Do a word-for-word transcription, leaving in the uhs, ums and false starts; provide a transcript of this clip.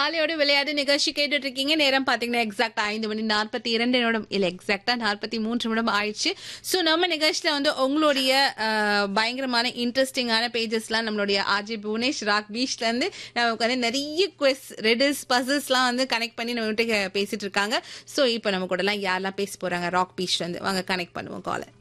காலையோட விளையாட்டு நிகழ்ச்சி கேட்டுட்டு இருக்கீங்க. நேரம் பாத்தீங்கன்னா எக்ஸாக்ட் ஐந்து மணி நாற்பத்தி இரண்டு நிமிடம் இல்ல எக்ஸாக்டா நாற்பத்தி மூன்று நிமிடம் ஆயிடுச்சு. சோ நம்ம நிகழ்ச்சியில வந்து உங்களுடைய அஹ், பயங்கரமான இன்ட்ரெஸ்டிங்கான பேஜஸ்லாம் நம்மளுடைய ஆர்ஜி புவனேஷ் ராக் பீச்ல இருந்து நமக்கு வந்து நிறைய குவெஸ் ரெடில்ஸ் பசில்ஸ்லாம் வந்து கனெக்ட் பண்ணி நம்ம கிட்ட பேசிட்டு இருக்காங்க. சோ இப்போ நம்ம கூட எல்லாம் யாரெல்லாம் பேச போறாங்க ராக் பீச்ல இருந்து வாங்க கனெக்ட் பண்ணுவோம் காலை.